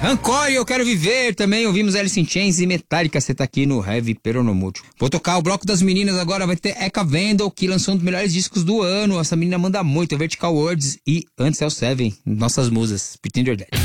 Encore, Eu Quero Viver, também ouvimos Alice in Chains e Metallica, você tá aqui no Heavy Peronomútil. Vou tocar o bloco das meninas agora, vai ter Eka Vendel, que lançou um dos melhores discos do ano, essa menina manda muito, Vertical Words e Until Seven, nossas musas, Pretender Dead.